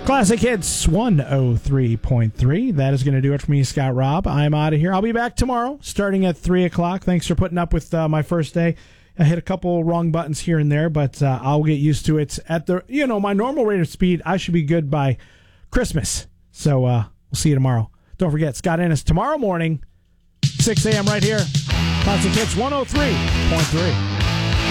Classic Hits 103.3. That is going to do it for me, Scott Robb. I'm out of here. I'll be back tomorrow starting at 3 o'clock. Thanks for putting up with my first day. I hit a couple wrong buttons here and there, but I'll get used to it. At the my normal rate of speed, I should be good by Christmas. So we'll see you tomorrow. Don't forget, Scott Ennis tomorrow morning, 6 a.m. right here. Classic Hits 103.3.